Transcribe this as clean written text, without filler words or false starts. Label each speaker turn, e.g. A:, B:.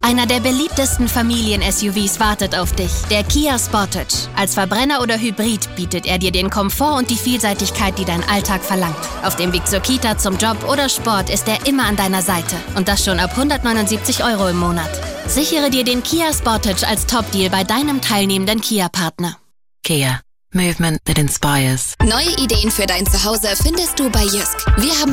A: Einer der beliebtesten Familien-SUVs wartet auf dich, der Kia Sportage. Als Verbrenner oder Hybrid bietet er dir den Komfort und die Vielseitigkeit, die dein Alltag verlangt. Auf dem Weg zur Kita, zum Job oder Sport ist er immer an deiner Seite. Und das schon ab 179 € im Monat. Sichere dir den Kia Sportage als Top-Deal bei deinem teilnehmenden Kia-Partner.
B: Kia. Movement that inspires.
C: Neue Ideen für dein Zuhause findest du bei Jysk. Wir haben